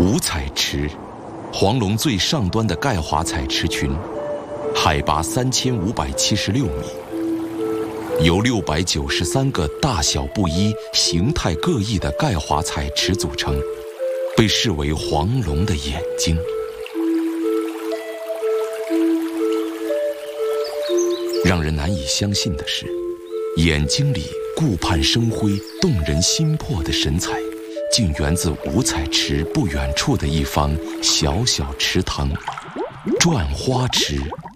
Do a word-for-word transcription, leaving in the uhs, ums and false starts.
五彩池，黄龙最上端的钙华彩池群，海拔三千五百七十六米，由六百九十三个大小不一、形态各异的钙华彩池组成，被视为黄龙的眼睛。让人难以相信的是，眼睛里顾盼生辉、动人心魄的神采，竟源自五彩池不远处的一方小小池塘——转花池。